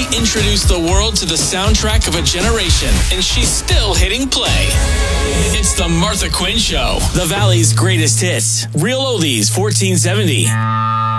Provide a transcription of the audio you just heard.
introduced the world to the soundtrack of a generation, and she's still hitting play. It's the Martha Quinn Show, the Valley's greatest hits. Real Oldies 1470.